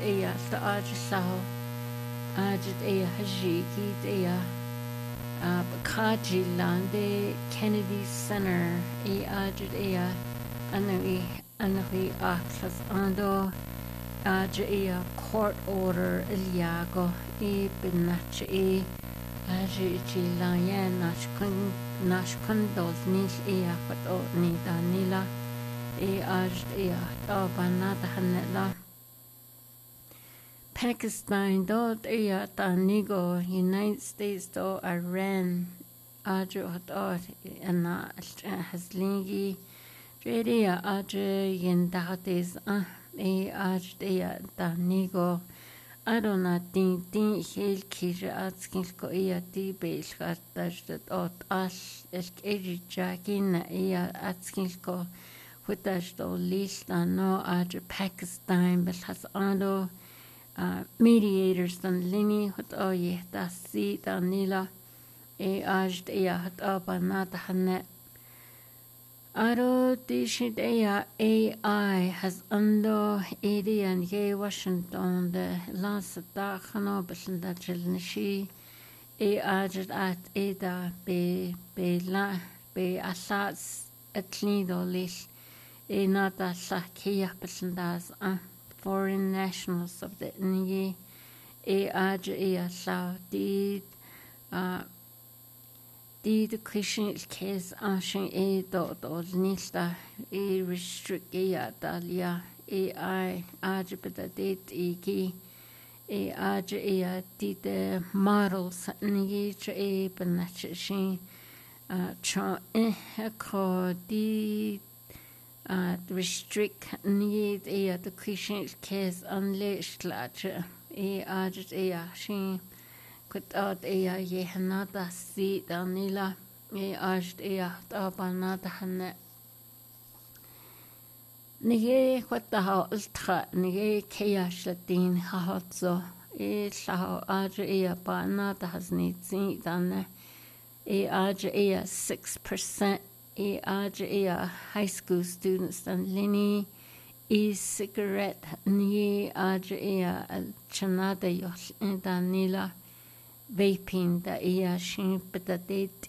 Ea sta aja sao aja ea hajiki ea Bakaji Lande Kennedy Center aja ea anawi aklas ando aja ea court order Iliago binach aja ichi layan nashkun dos nil ea o ni danila aja ea tabanata hanela Pakistan do tanigo United States do Iran aja hat ana haslingi redia aja yendates aja tanigo adona tin hel kira atskil ko ti belgartastat ot al eji jakin atskil ko hutash do lista no aja Pakistan belhas ando mediators dan lini hot oye da si danila ajd hat abanata hanet aro dishit AI has ando and ye Washington the last da khano bisnda chilnishi ajd at eda be asats atlido lis nata sakia bisndas foreign nationals of the Nye aja sa did Christian case ashin do nista restrict dalia AI aja beta date iki aja did models Nye benachin cha ko di restrict need the Christian case unleashed later aja she could out ye hanata si danila aja tabanata hane nige kwata ha ultra nige chaos latin hatso sa aja banata hasni si dan aja 6% aja high school students dan lini e-cigarette ni aja chanada yos danila vaping da shin petadet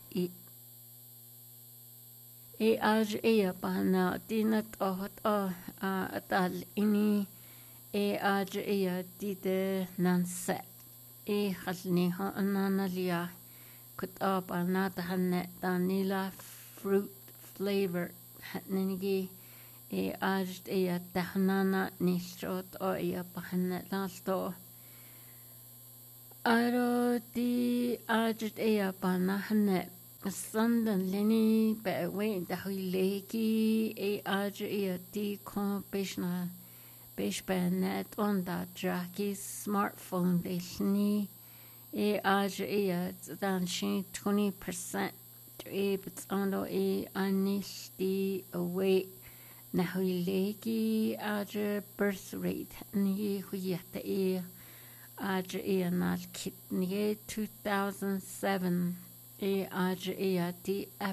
aja bana dinat atal ini aja dide nanse khalni ha ananalia kut banata hanne danila fruit flavor hatnigi aja tahnana nishot pahanna lasto aro di aja panahne sandan leni be we da hileki aja di competition beshbanet on da jackie smartphone deshni aja dan shi 20% it's ando anisti away nahileki aja birth rate ni huyata aja nal kit ni 2007 aja di